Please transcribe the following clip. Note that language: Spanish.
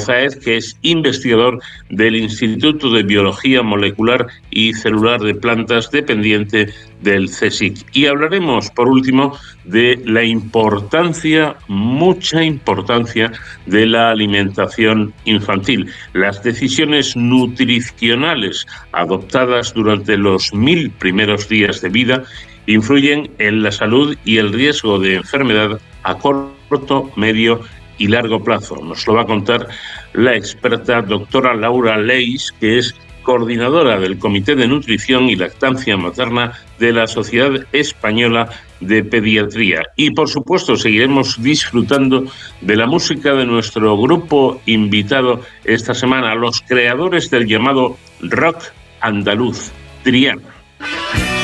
Sáez, que es investigador del Instituto de Biología Molecular y Celular de Plantas, dependiente del CSIC. Y hablaremos, por último, de la importancia, mucha importancia, de la alimentación infantil. Las decisiones nutricionales adoptadas durante los 1000 primeros días de vida influyen en la salud y el riesgo de enfermedad a corto, medio y largo plazo. Nos lo va a contar la experta doctora Laura Leis, que es coordinadora del Comité de Nutrición y Lactancia Materna de la Sociedad Española de Pediatría. Y, por supuesto, seguiremos disfrutando de la música de nuestro grupo invitado esta semana, los creadores del llamado rock andaluz, Triana.